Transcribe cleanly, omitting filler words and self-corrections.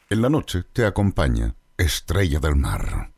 En la noche te acompaña Estrella del Mar.